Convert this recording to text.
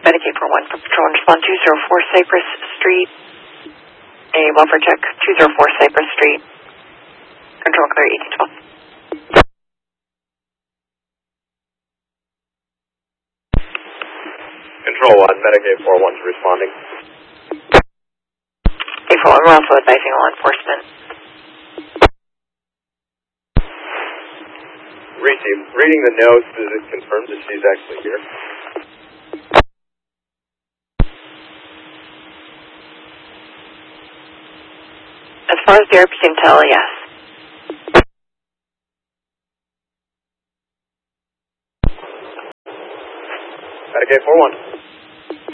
Medicaid 41 for Patrol and Respond 204 Cypress Street. A welfare check 204 Cypress Street. Control clear 1812. Control 1, Medicaid 41 is responding. Medicaid 41, we're also advising law enforcement. Receive. Reading the notes, is it confirmed that she's actually here? As far as the RP can tell, yes. Medicaid 41.